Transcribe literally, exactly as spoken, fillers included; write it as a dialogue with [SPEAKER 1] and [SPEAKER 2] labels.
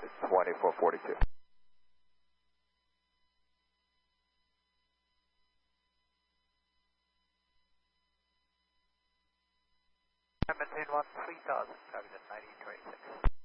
[SPEAKER 1] twenty-four forty-two.
[SPEAKER 2] Maintain one three thousand, target at ninety twenty-six.